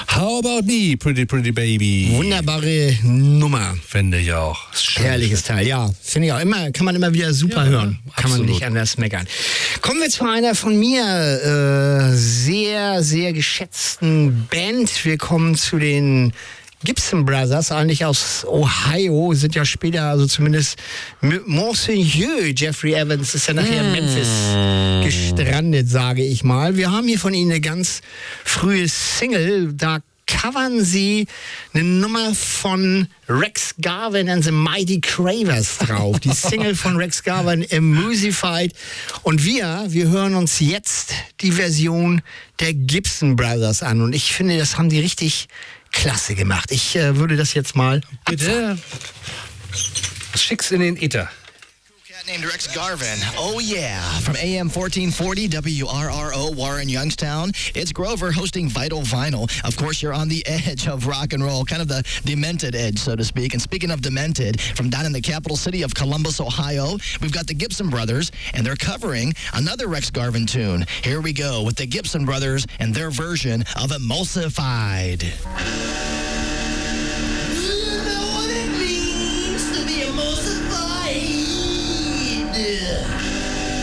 How About Me, Pretty Pretty Baby. Wunderbare Nummer. Finde ich auch. Herrliches Teil, ja. Finde ich auch immer, kann man immer wieder super hören. Kann man nicht anders meckern. Kommen wir zu einer von mir sehr, sehr geschätzten Band. Wir kommen zu den Gibson Brothers, eigentlich aus Ohio, sind ja später, also zumindest Monsieur Jeffrey Evans ist ja nachher in Memphis gestrandet, sage ich mal. Wir haben hier von ihnen eine ganz frühe Single, da covern sie eine Nummer von Rex Garvin and the Mighty Cravers drauf. Die Single von Rex Garvin, Musified. Und wir hören uns jetzt die Version der Gibson Brothers an. Und ich finde, das haben die richtig klasse gemacht. Ich würde das jetzt mal bitte schick's in den Äther. Named Rex Garvin. Oh yeah. From AM 1440 WRRO Warren Youngstown, it's Grover hosting Vital Vinyl. Of course, you're on the edge of rock and roll, kind of the demented edge, so to speak. And speaking of demented, from down in the capital city of Columbus, Ohio, we've got the Gibson Brothers, and they're covering another Rex Garvin tune. Here we go with the Gibson Brothers and their version of Emulsified.